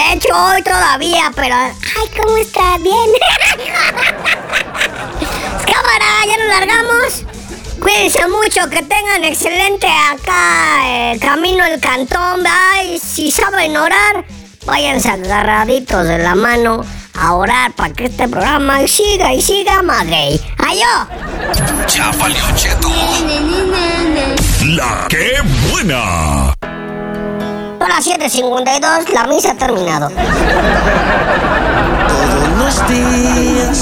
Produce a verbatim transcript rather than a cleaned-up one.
De hecho, hoy todavía, pero... Ay, ¿cómo estás? Bien. Cámara, ya nos largamos. Cuídense mucho, que tengan excelente acá eh, camino el cantón. Ay, si saben orar, váyanse agarraditos de la mano a orar para que este programa siga y siga maguey. ¡Ayo! Ya valió, cheto. La que buena. Son las siete cincuenta y dos, la misa ha terminado. Todos los días